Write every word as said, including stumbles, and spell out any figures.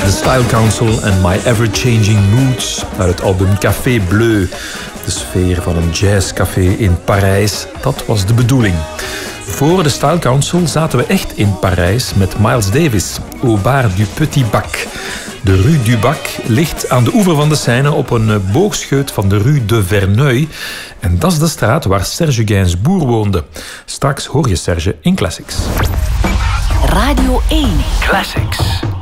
The Style Council en My Ever-Changing Moods uit het album Café Bleu. De sfeer van een jazzcafé in Parijs, dat was de bedoeling. Voor de Style Council zaten we echt in Parijs met Miles Davis, au bar du Petit Bac. De Rue du Bac ligt aan de oever van de Seine op een boogscheut van de Rue de Verneuil. En dat is de straat waar Serge Gainsbourg woonde. Straks hoor je Serge in Classics. Radio één Classics.